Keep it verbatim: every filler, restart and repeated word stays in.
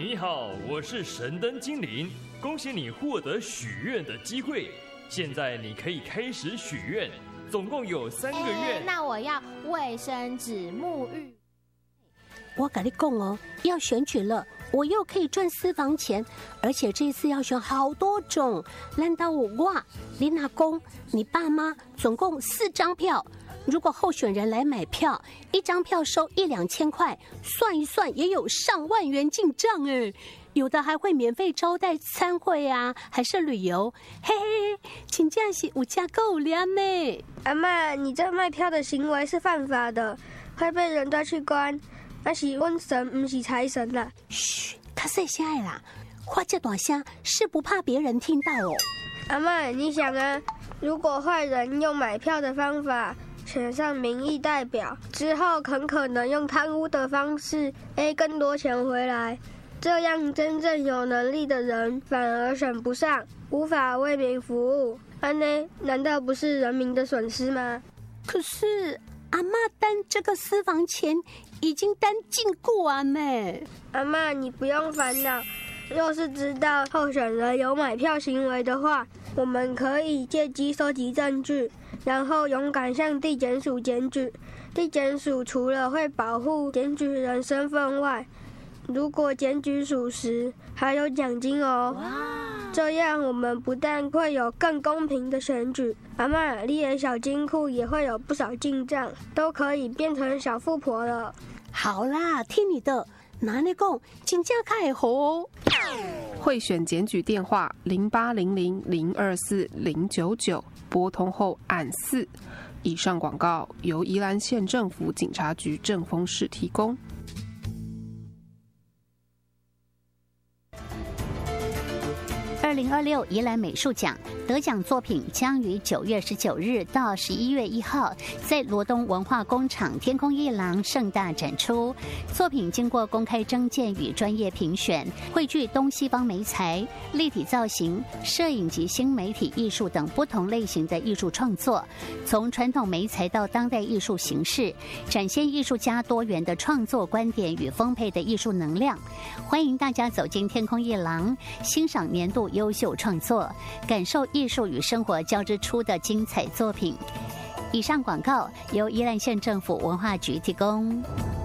你好，我是神灯精灵，恭喜你获得许愿的机会。现在你可以开始许愿，总共有三个愿。 那我要卫生纸、沐浴。 我跟你讲哦，要选举了，我又可以赚私房钱，而且这次要选好多种。难道我哇，你阿公、你爸妈总共四张票。如果候选人来买票，一张票收一两千块，算一算也有上万元进账哎。有的还会免费招待参会啊，还是旅游，嘿嘿嘿，真正是有价够量呢。 阿嬷，你这卖票的行为是犯法的，会被人抓去关。那是瘟神，不是财神啦。 嘘，较细声的啦，话这大声是不怕别人听到哦。 阿嬷，你想啊，如果坏人用买票的方法选上民意代表之后，很可能用贪污的方式 A 更多钱回来，这样真正有能力的人反而选不上，无法为民服务，安呢？难道不是人民的损失吗？ 可是阿嬷担这个私房钱已经担尽过啊呢。 阿嬷，你不用烦恼，若是知道候选人有买票行为的话，我们可以借机收集证据，然后勇敢向地检署检举。地检署除了会保护检举人身份外，如果检举属实，还有奖金哦。这样我们不但会有更公平的选举，阿嬷，你的小金库也会有不少进账，都可以变成小富婆了。 好啦，听你的，拿你讲，真正开好哦。 贿选检举电话零八零零零二四零九九，拨通后按四。以上广告由宜兰县政府警察局正丰市提供。 二零二六宜兰美术奖得奖作品将于九月十九日到十一月一号在罗东文化工厂天空艺廊盛大展出。作品经过公开征件与专业评选，汇聚东西方媒材、立体造型、摄影及新媒体艺术等不同类型的艺术创作，从传统媒材到当代艺术形式，展现艺术家多元的创作观点与丰沛的艺术能量。欢迎大家走进天空艺廊，欣赏年度优秀创作，感受艺术与生活交织出的精彩作品。以上广告由宜兰县政府文化局提供。